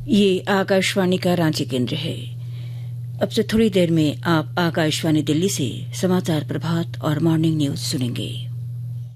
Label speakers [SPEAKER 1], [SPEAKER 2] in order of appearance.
[SPEAKER 1] ये आकाशवाणी का रांची केंद्र है। अब से थोड़ी देर में आप आकाशवाणी दिल्ली से समाचार प्रभात और मॉर्निंग न्यूज सुनेंगे।